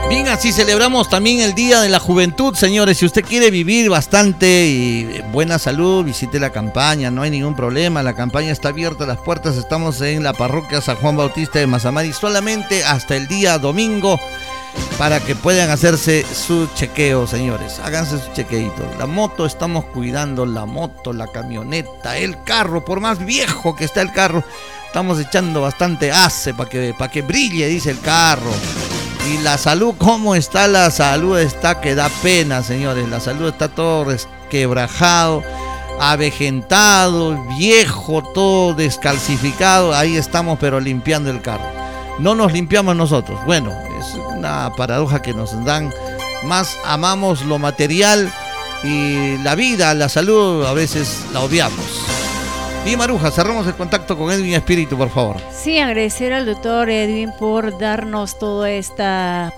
Bien, así celebramos también el Día de la Juventud, señores. Si usted quiere vivir bastante y buena salud, visite la campaña, no hay ningún problema. La campaña está abierta, las puertas. Estamos en la parroquia San Juan Bautista de Mazamari solamente hasta el día domingo para que puedan hacerse su chequeo, señores. Háganse su chequeito. La moto, estamos cuidando la moto, la camioneta, el carro. Por más viejo que está el carro, estamos echando bastante ace para que brille, dice el carro. Y la salud, ¿cómo está la salud? Está que da pena, señores. La salud está todo resquebrajado, avejentado, viejo, todo descalcificado. Ahí estamos, pero limpiando el carro. No nos limpiamos nosotros. Bueno, es una paradoja que nos dan. Más amamos lo material y la vida, la salud, a veces la obviamos. Y Maruja, cerramos el contacto con Edwin Espíritu, por favor. Sí, agradecer al doctor Edwin por darnos todo esta,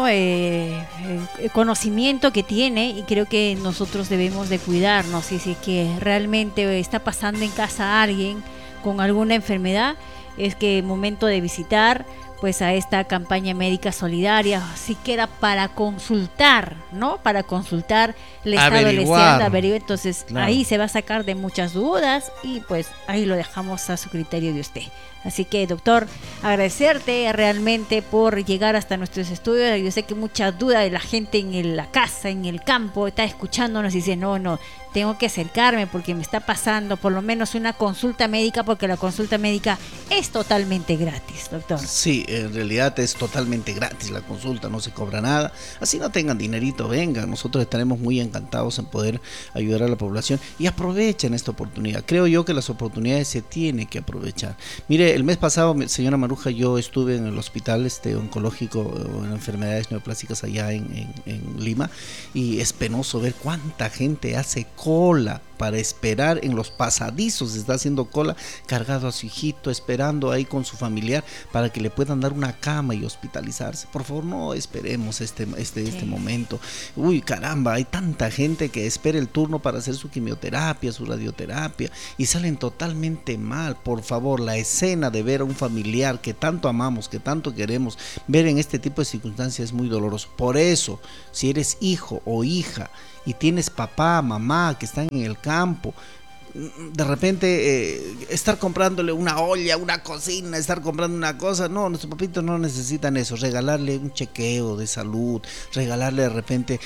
conocimiento que tiene, y creo que nosotros debemos de cuidarnos. Y si es que realmente está pasando en casa a alguien con alguna enfermedad, es que es momento de visitar pues a esta campaña médica solidaria, siquiera para consultar, ¿no? Para consultar el estado del averiguar. Entonces, claro, ahí se va a sacar de muchas dudas y pues ahí lo dejamos a su criterio de usted. Así que, doctor, agradecerte realmente por llegar hasta nuestros estudios. Yo sé que mucha duda de la gente en la casa, en el campo, está escuchándonos y dice, no, tengo que acercarme porque me está pasando por lo menos una consulta médica, porque la consulta médica es totalmente gratis, doctor. Sí, en realidad es totalmente gratis la consulta, no se cobra nada. Así no tengan dinerito, vengan, nosotros estaremos muy encantados en poder ayudar a la población y aprovechen esta oportunidad. Creo yo que las oportunidades se tienen que aprovechar. Mire, el mes pasado, señora Maruja, yo estuve en el hospital oncológico en enfermedades neoplásicas allá en Lima, y es penoso ver cuánta gente hace cola para esperar en los pasadizos, está haciendo cola cargado a su hijito, esperando ahí con su familiar para que le puedan dar una cama y hospitalizarse. Por favor, no esperemos este momento. Uy, caramba, hay tanta gente que espera el turno para hacer su quimioterapia, su radioterapia, y salen totalmente mal. Por favor, la escena de ver a un familiar que tanto amamos, que tanto queremos, ver en este tipo de circunstancias es muy doloroso. Por eso, si eres hijo o hija y tienes papá, mamá que están en el campo, de repente estar comprándole una olla, una cocina, estar comprando una cosa, no, nuestros papitos no necesitan eso. Regalarle un chequeo de salud, regalarle de repente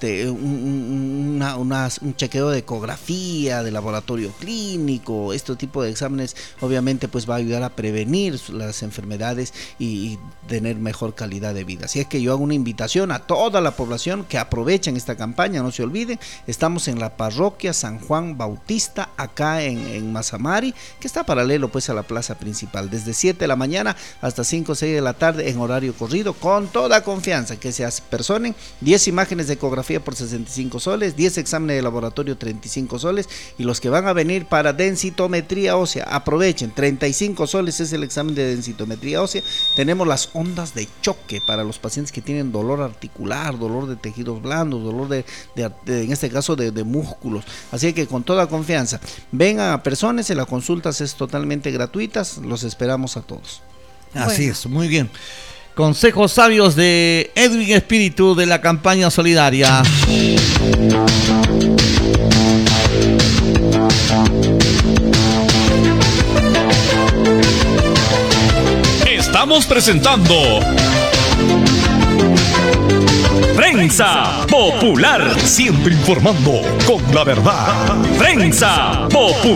un chequeo de ecografía, de laboratorio clínico. Este tipo de exámenes obviamente pues va a ayudar a prevenir las enfermedades y tener mejor calidad de vida. Así es que yo hago una invitación a toda la población que aprovechen esta campaña. No se olviden, estamos en la parroquia San Juan Bautista, acá en Mazamari, que está paralelo pues a la plaza principal, desde 7 de la mañana hasta 5 o 6 de la tarde en horario corrido, con toda confianza. Que se apersonen, 10 imágenes de ecografía por 65 soles, 10 exámenes de laboratorio 35 soles, y los que van a venir para densitometría ósea, aprovechen, 35 soles es el examen de densitometría ósea. Tenemos las ondas de choque para los pacientes que tienen dolor articular, dolor de tejidos blandos, dolor de en este caso de músculos. Así que con toda confianza, vengan a personas, las consultas es totalmente gratuitas, los esperamos a todos. Así es, muy bien. Consejos sabios de Edwin Espíritu de la campaña solidaria. Estamos presentando Prensa Popular, siempre informando con la verdad. Prensa Popular.